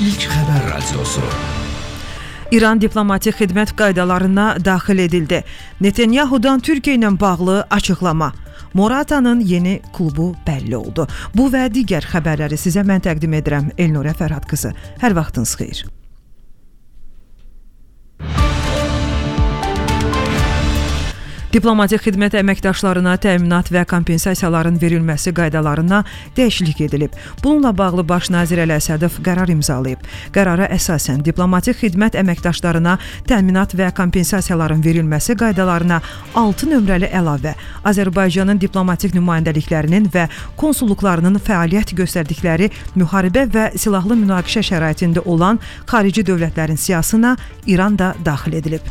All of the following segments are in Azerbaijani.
İlk Xəbər Radiosu. İran diplomatik xidmət qaydalarına daxil edildi. Netanyahu'dan Türkiyə ilə bağlı açıqlama. Morata'nın yeni klubu bəlli oldu. Bu və digər xəbərləri sizə mən təqdim edirəm. Elnurə Fərhad qızı. Hər vaxtınız xeyir. Diplomatik xidmət əməkdaşlarına təminat və kompensasiyaların verilməsi qaydalarına dəyişiklik edilib. Bununla bağlı Baş nazir Əli Əsədov qərar imzalayıb. Qərara əsasən diplomatik xidmət əməkdaşlarına təminat və kompensasiyaların verilməsi qaydalarına 6 nömrəli əlavə, Azərbaycanın diplomatik nümayəndəliklərinin və konsulluqlarının fəaliyyət göstərdikləri müharibə və silahlı münaqişə şəraitində olan xarici dövlətlərin siyahısına İran da daxil edilib.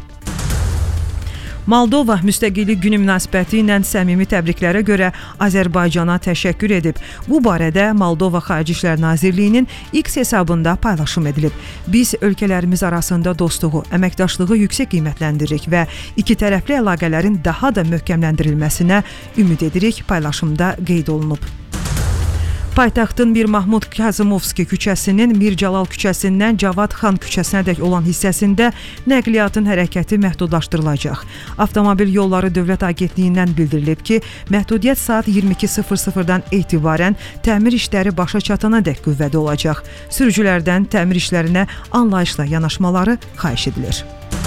Moldova müstəqillik günü münasibəti ilə səmimi təbriklərə görə Azərbaycana təşəkkür edib. Bu barədə Moldova Xarici İşlər Nazirliyinin X hesabında paylaşım edilib. Biz ölkələrimiz arasında dostluğu, əməkdaşlığı yüksək qiymətləndiririk və iki tərəfli əlaqələrin daha da möhkəmləndirilməsinə ümid edirik, paylaşımda qeyd olunub. Paytaxtın Mir Mahmud Kazımovski küçəsinin Mir Cəlal küçəsindən Cavad Xan küçəsinədək olan hissəsində nəqliyyatın hərəkəti məhdudlaşdırılacaq. Avtomobil Yolları Dövlət Agentliyindən bildirilib ki, məhdudiyyət saat 22:00-dan etibarən təmir işləri başa çatanadək qüvvədə olacaq. Sürücülərdən təmir işlərinə anlayışla yanaşmaları xahiş edilir.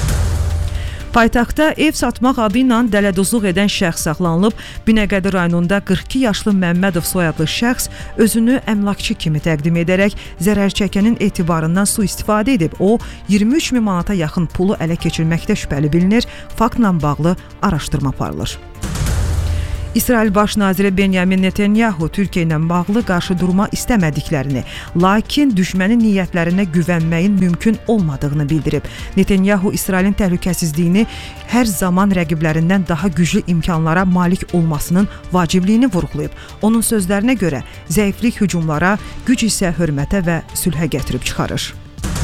Paytaxtda ev satmaq adı ilə dələduzluq edən şəxs saxlanılıb. Binəqədi rayonunda 42 yaşlı Məmmədov soyadlı şəxs özünü əmlakçı kimi təqdim edərək zərər çəkənin etibarından sui-istifadə edib. O, 23 min manata yaxın pulu ələ keçirməkdə şübhəli bilinir. Faktla bağlı araşdırma aparılır. İsrail Baş naziri Benyamin Netanyahu Türkiyə ilə bağlı qarşı durma istəmədiklərini, lakin düşmənin niyyətlərinə güvənməyin mümkün olmadığını bildirib. Netanyahu İsrailin təhlükəsizliyini hər zaman rəqiblərindən daha güclü imkanlara malik olmasının vacibliyini vurğulayıb. Onun sözlərinə görə zəiflik hücumlara, güc isə hörmətə və sülhə gətirib çıxarır.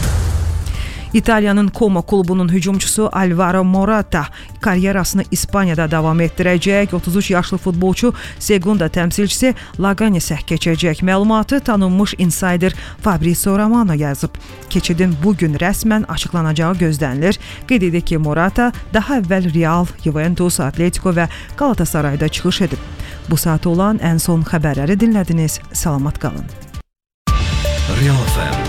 İtaliyanın Como klubunun hücumçusu Alvaro Morata karyerasını İspaniyada davam etdirəcək. 33 yaşlı futbolçu Segunda təmsilçisi Laganesə keçəcək. Məlumatı tanınmış insider Fabrizio Romano yazıb. Keçidin bugün rəsmən açıqlanacağı gözlənilir. Qeyd edək ki, Morata daha əvvəl Real, Juventus, Atletico və Galatasarayda çıxış edib. Bu saat olan ən son xəbərləri dinlədiniz. Salamat qalın. Real FM